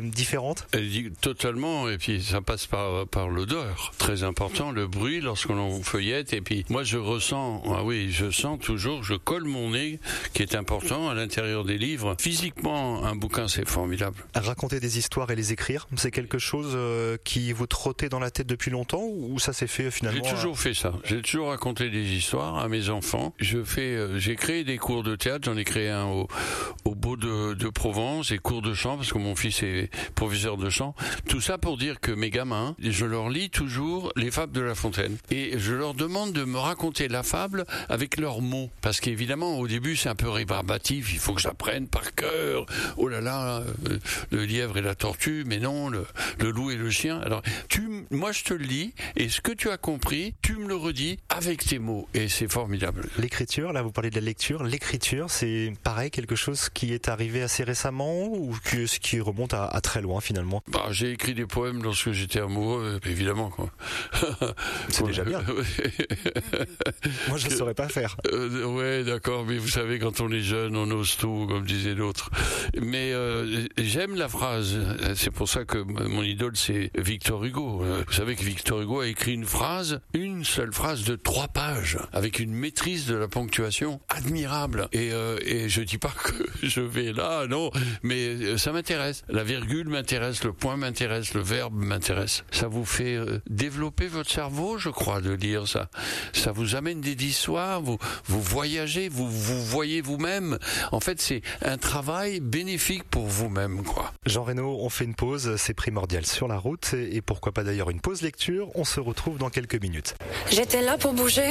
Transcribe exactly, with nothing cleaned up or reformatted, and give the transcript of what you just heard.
différente ? Elle dit totalement, et puis ça passe par, par l'odeur. Très important, le bruit lorsqu'on en feuillette, et puis moi je ressens, ah oui, je sens toujours, je colle mon nez, qui est important à l'intérieur des livres. Physiquement, un bouquin c'est formidable. Raconter des histoires et les écrire, c'est quelque chose qui vous trottait dans la tête depuis longtemps, ou ça s'est fait finalement ? J'ai toujours fait ça. J'ai toujours raconté des histoires à mes enfants. Je fais, j'ai créé des cours de théâtre, j'en ai créé un au, au Beau de, de Provence, et cours de chant, parce que mon fils est professeur de chant. Tout ça pour dire que mes gamins, je leur lis toujours les fables de La Fontaine. Et je leur demande de me raconter la fable avec leurs mots. Parce qu'évidemment, au début, c'est un peu rébarbatif, il faut que j'apprenne par cœur. Oh là là, le lièvre et la tortue, mais non, le, le loup et le chien. Alors, tu, moi je te le lis, et ce que tu as compris, tu me le redis avec tes mots, et c'est formidable. L'écriture, là vous parlez de la lecture, l'écriture c'est pareil, quelque chose qui est arrivé assez récemment, ou que, ce qui remonte à, à très loin finalement? Bah, j'ai écrit des poèmes lorsque j'étais amoureux, évidemment quoi. C'est déjà bien. Moi je ne saurais pas faire. Euh, ouais d'accord, mais vous savez quand on est jeune on ose tout, comme disait l'autre. Mais euh, j'aime la phrase, c'est pour ça que mon idole c'est Victor Hugo. Vous savez que Victor Hugo a écrit une phrase, une seule phrase de trois pages, avec une maîtrise de la ponctuation admirable. Et, euh, et je dis pas que je vais là, non, mais ça m'intéresse. La virgule m'intéresse, le point m'intéresse, le verbe m'intéresse. Ça vous fait euh, développer votre cerveau, je crois, de lire ça. Ça vous amène des histoires, vous, vous voyagez, vous vous voyez vous-même. En fait, c'est un travail bénéfique pour vous-même, quoi. Jean Reynaud, on fait une pause, c'est primordial sur la route, et pourquoi pas d'ailleurs une pause lecture. On se retrouve dans quelques minutes. J'étais là pour bouger.